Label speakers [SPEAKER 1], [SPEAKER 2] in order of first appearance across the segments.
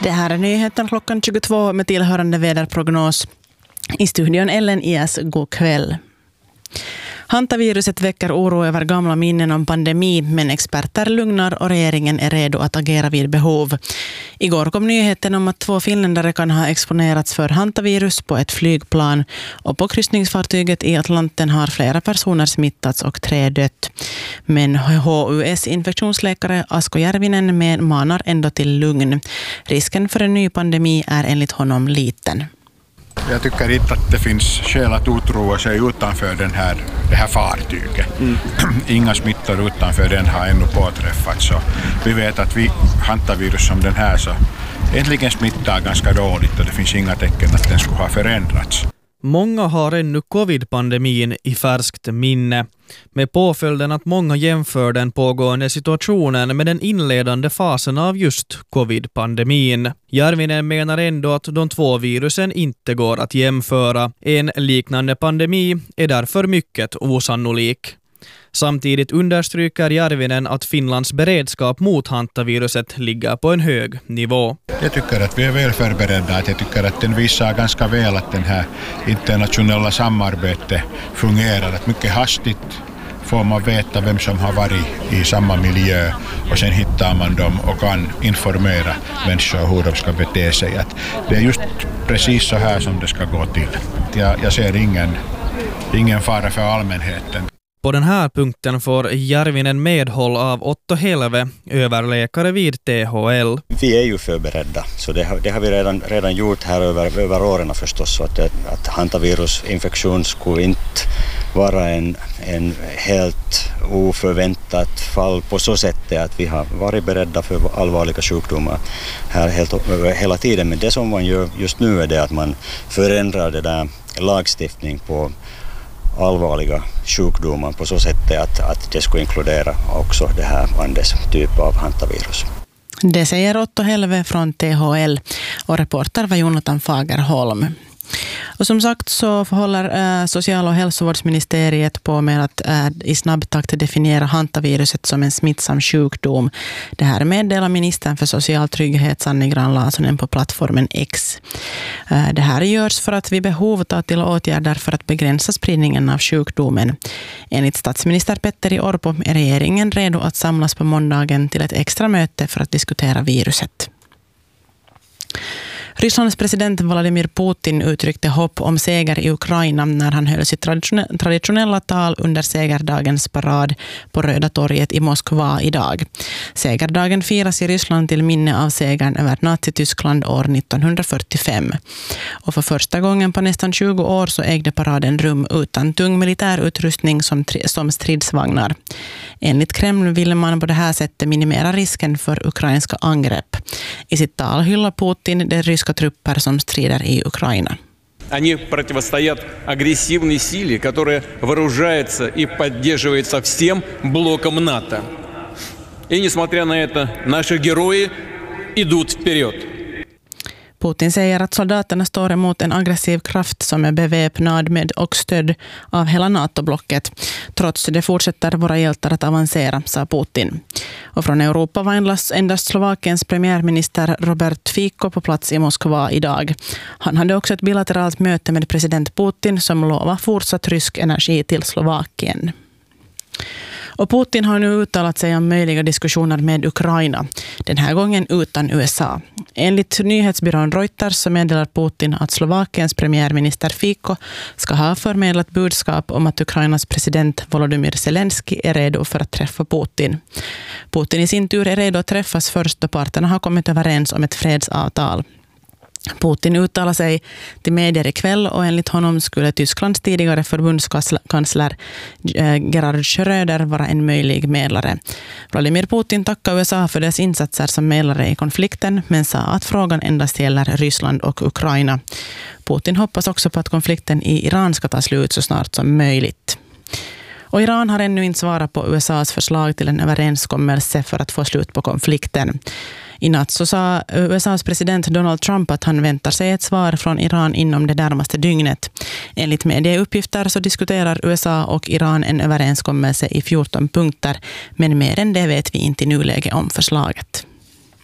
[SPEAKER 1] Det här är nyheten klockan 22 med tillhörande väderprognos. I studion Ellen IS, god kväll. Hantaviruset väcker oro över gamla minnen om pandemi, men experter lugnar och regeringen är redo att agera vid behov. Igår kom nyheten om att 2 finländare kan ha exponerats för hantavirus på ett flygplan, och på kryssningsfartyget i Atlanten har flera personer smittats och 3 dött. Men HUS infektionsläkare Asko Järvinen manar ändå till lugn. Risken för en ny pandemi är enligt honom liten.
[SPEAKER 2] Jag tycker inte att det finns skäl att otroa sig utanför det här fartyget. Inga smittor utanför den har ännu påträffats. Så vi vet att hantavirus som den här så äntligen smittar ganska dåligt, och det finns inga tecken att den skulle ha förändrats.
[SPEAKER 3] Många har ännu covid-pandemin i färskt minne, med påföljden att många jämför den pågående situationen med den inledande fasen av just covid-pandemin. Järvinen menar ändå att de 2 virusen inte går att jämföra. En liknande pandemi är därför mycket osannolik. Samtidigt understryker Järvinen att Finlands beredskap mot hantaviruset ligger på en hög nivå.
[SPEAKER 2] Jag tycker att vi är väl förberedda. Jag tycker att den visar ganska väl att den här internationella samarbetet fungerar. Att mycket hastigt får man veta vem som har varit i samma miljö, och sen hittar man dem och kan informera människor hur de ska bete sig. Att det är just precis så här som det ska gå till. Jag ser ingen fara för allmänheten.
[SPEAKER 3] På den här punkten får Järvinen medhåll av Otto Helve, överläkare vid THL.
[SPEAKER 4] Vi är ju förberedda, så det har vi redan gjort här över åren förstås. Så att hantavirusinfektion skulle inte vara en helt oförväntat fall på så sätt att vi har varit beredda för allvarliga sjukdomar här hela tiden. Men det som man gör just nu är det att man förändrar det där lagstiftning på allvarliga sjukdomar på så sätt att det skulle inkludera också det här Andes typ av hantavirus.
[SPEAKER 1] Det säger Otto Helve från THL, och reporter var Jonathan Fagerholm. Och som sagt så håller social- och hälsovårdsministeriet på med att i snabb takt definiera hantaviruset som en smittsam sjukdom. Det här meddelar ministern för social trygghet Sanni Grahn-Laasonen på plattformen X. Det här görs för att vid behov ta till åtgärder för att begränsa spridningen av sjukdomen. Enligt statsminister Petteri Orpo är regeringen redo att samlas på måndagen till ett extra möte för att diskutera viruset. Rysslands president Vladimir Putin uttryckte hopp om seger i Ukraina när han höll sitt traditionella tal under segerdagens parad på Röda torget i Moskva idag. Segerdagen firas i Ryssland till minne av segern över Nazityskland år 1945. Och för första gången på nästan 20 år så ägde paraden rum utan tung militärutrustning som stridsvagnar. Enligt Kreml ville man på det här sättet minimera risken för ukrainska angrepp. I sitt tal hyllar Putin det ryska trupper som strider i Ukraina.
[SPEAKER 5] Они противостоят агрессивной силе, которая вооружается и поддерживается всем блоком НАТО. И несмотря на это, наши герои идут вперед.
[SPEAKER 1] Putin säger att soldaterna står emot en aggressiv kraft som är beväpnad med och stöd av hela NATO-blocket. Trots det fortsätter våra hjältar att avancera, sa Putin. Och från Europa var endast Slovakiens premiärminister Robert Fico på plats i Moskva idag. Han hade också ett bilateralt möte med president Putin som lovar fortsatt rysk energi till Slovakien. Och Putin har nu uttalat sig om möjliga diskussioner med Ukraina, den här gången utan USA. Enligt nyhetsbyrån Reuters så meddelar Putin att Slovakiens premiärminister Fico ska ha förmedlat budskap om att Ukrainas president Volodymyr Zelensky är redo för att träffa Putin. Putin i sin tur är redo att träffas först då parterna har kommit överens om ett fredsavtal. Putin uttalar sig till medier ikväll, och enligt honom skulle Tysklands tidigare förbundskansler Gerhard Schröder vara en möjlig medlare. Vladimir Putin tackar USA för dess insatser som medlare i konflikten, men sa att frågan endast gäller Ryssland och Ukraina. Putin hoppas också på att konflikten i Iran ska ta slut så snart som möjligt. Och Iran har ännu inte svarat på USAs förslag till en överenskommelse för att få slut på konflikten. I natt så sa USAs president Donald Trump att han väntar sig ett svar från Iran inom det närmaste dygnet. Enligt medieuppgifter så diskuterar USA och Iran en överenskommelse i 14 punkter, men mer än det vet vi inte i nuläget om förslaget.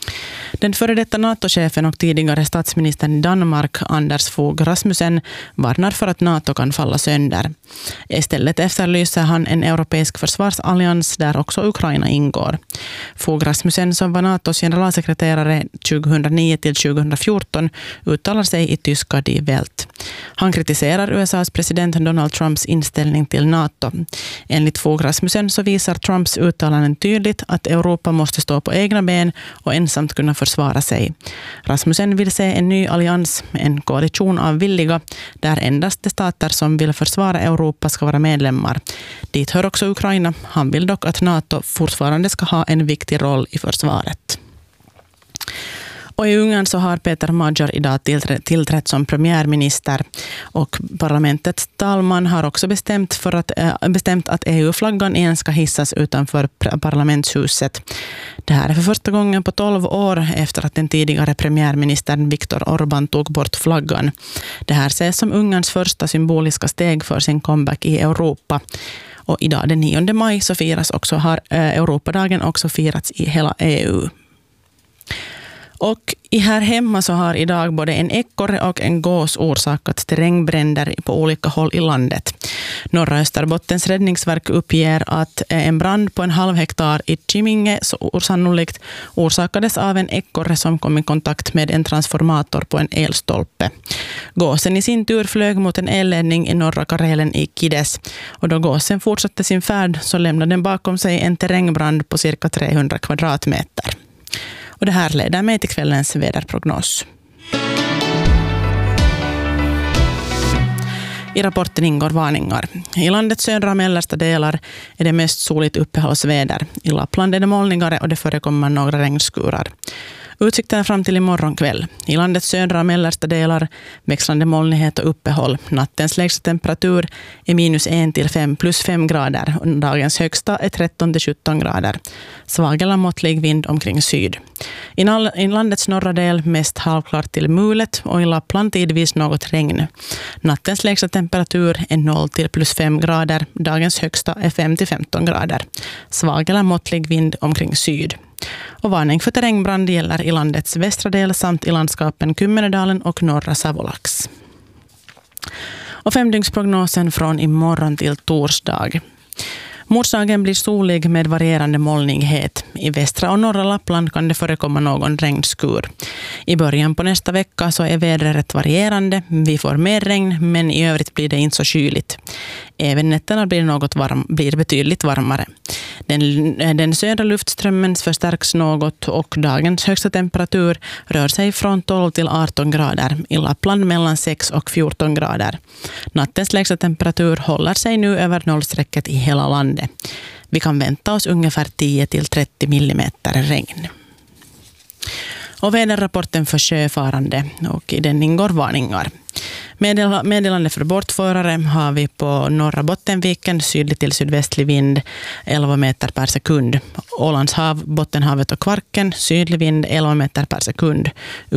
[SPEAKER 1] Den före detta NATO-chefen och tidigare statsministern i Danmark, Anders Fogh Rasmussen, varnar för att NATO kan falla sönder. Istället efterlyser han en europeisk försvarsallians där också Ukraina ingår. Fogh Rasmussen, som var NATOs generalsekreterare 2009 till 2014, uttalar sig i tyska Die Welt. Han kritiserar USAs president Donald Trumps inställning till NATO. Enligt Fogh Rasmussen så visar Trumps uttalanden tydligt att Europa måste stå på egna ben och ensamt kunna försvara sig. Rasmussen vill se en ny allians, en koalition av villiga, där endast de stater som vill försvara Europa ska vara medlemmar. Dit hör också Ukraina. Han vill dock att NATO fortfarande ska ha en viktig roll i försvaret. Och i Ungern så har Peter Magyar idag tillträtt som premiärminister, och parlamentets talman har också bestämt att EU-flaggan igen ska hissas utanför parlamentshuset. Det här är för första gången på 12 år efter att den tidigare premiärministern Viktor Orbán tog bort flaggan. Det här ses som Ungerns första symboliska steg för sin comeback i Europa. Och idag den 9 maj så har Europadagen också firats i hela EU. Och här hemma så har idag både en ekorre och en gås orsakat terrängbränder på olika håll i landet. Norra Österbottens räddningsverk uppger att en brand på 0,5 hektar i Kiminge så sannolikt orsakades av en ekorre som kom i kontakt med en transformator på en elstolpe. Gåsen i sin tur flög mot en elledning i norra Karelen i Kides, och då gåsen fortsatte sin färd så lämnade den bakom sig en terrängbrand på cirka 300 kvadratmeter. Och det här leder mig till kvällens väderprognos. I rapporten ingår varningar. I landets södra och mellersta delar är det mest soligt uppehållsväder. I Lappland är det molnigare och det förekommer några regnskurar. Utsikten fram till imorgon kväll. I landets södra och mellersta delar växlande molnighet och uppehåll. Nattens lägsta temperatur är -1 till 5 plus 5 grader. Dagens högsta är 13 till 17 grader. Svag eller måttlig vind omkring syd. I landets norra del mest halvklart till mulet, och i Lappland tidvis något regn. Nattens lägsta temperatur är 0 till plus 5 grader. Dagens högsta är 5 till 15 grader. Svag eller måttlig vind omkring syd. Och varning för terrängbrand gäller i landets västra del samt i landskapen Kymmenedalen och norra Savolax. Och 5-dygnsprognosen från imorgon till torsdag. Morsdagen blir solig med varierande molnighet. I västra och norra Lappland kan det förekomma någon regnskur. I början på nästa vecka så är vädret varierande. Vi får mer regn, men i övrigt blir det inte så kyligt. Även nätterna blir betydligt varmare. Den södra luftströmmen förstärks något, och dagens högsta temperatur rör sig från 12 till 18 grader. I Lappland mellan 6 och 14 grader. Nattens lägsta temperatur håller sig nu över nollstrecket i hela landet. Vi kan vänta oss ungefär 10 till 30 millimeter regn. Och väderrapporten för sjöfarande, och i den ingår varningar. Meddelande för bortförare har vi på norra Bottenviken, sydlig till sydvästlig vind 11 meter per sekund. Ålands hav, Bottenhavet och Kvarken, sydlig vind 11 meter per sekund.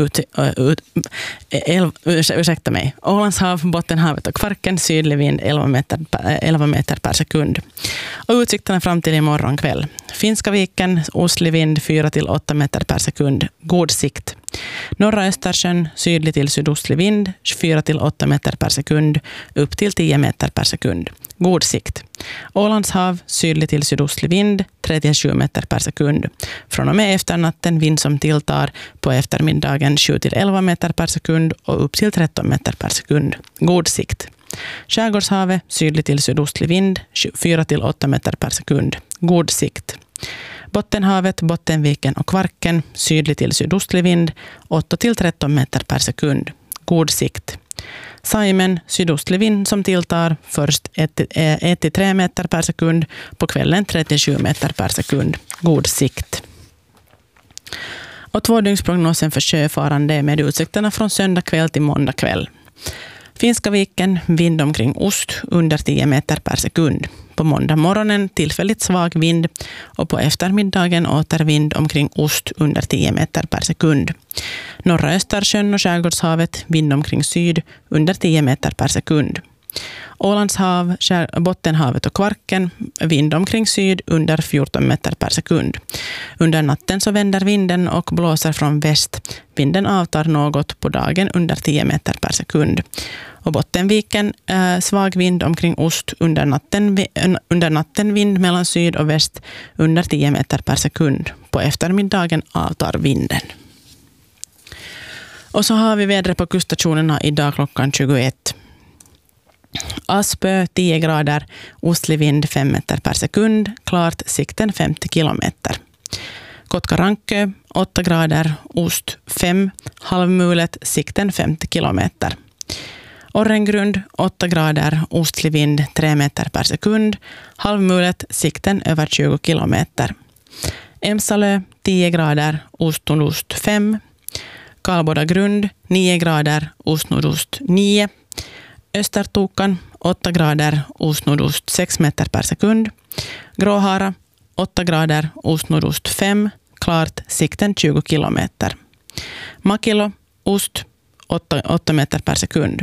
[SPEAKER 1] Ålands hav, Bottenhavet och Kvarken, sydlig vind 11 meter per sekund. Och utsikterna fram till imorgon kväll. Finska viken, ostlig vind 4 till 8 meter per sekund. God sikt. Norra Östersjön, sydlig till sydostlig vind 4 till 8 meter per sekund, upp till 10 meter per sekund. God sikt. Ålands hav, sydlig till sydostlig vind 3 till 7 meter per sekund. Från och med efternatten vind som tilltar, på eftermiddagen 7 till 11 meter per sekund och upp till 13 meter per sekund. God sikt. Skärgårdshavet, sydlig till sydostlig vind 4 till 8 meter per sekund. God sikt. Bottenhavet, Bottenviken och Kvarken, sydlig till sydostlig vind 8 till 13 meter per sekund. God sikt. Saimen, sydostlig vind som tilltar, först 1 till 3 meter per sekund, på kvällen 37 meter per sekund. God sikt. Och 2-dygnsprognosen för sjöfarande med utsikterna från söndag kväll till måndag kväll. Finska viken, vind omkring ost under 10 meter per sekund. På måndag morgonen tillfälligt svag vind, och på eftermiddagen åter vind omkring ost under 10 meter per sekund. Norra Östersjön och Skärgårdshavet, vind omkring syd under 10 meter per sekund. Ålandshav, Bottenhavet och Kvarken, vind omkring syd under 14 meter per sekund. Under natten så vänder vinden och blåser från väst. Vinden avtar något på dagen under 10 meter per sekund. Och Bottenviken, svag vind omkring ost, under natten vind mellan syd och väst under 10 meter per sekund. På eftermiddagen avtar vinden. Och så har vi vädret på kuststationerna idag klockan 21. Aspö 10 grader, ostlig vind 5 meter per sekund, klart sikten 50 kilometer. Kotka-Rankö 8 grader, ost 5, halvmulet, sikten 50 kilometer. Orrengrund 8 grader, ostlig vind 3 meter per sekund, halvmulet, sikten över 20 kilometer. Emsalö 10 grader, ost-nordost 5. Karlboda-Grund 9 grader, ost-nordost 9. Östertokan 8 grader, ost-nordost 6 meter per sekund. Gråhara 8 grader, ost-nordost 5, klart, sikten 20 kilometer. Makilo, ost 8 meter per sekund.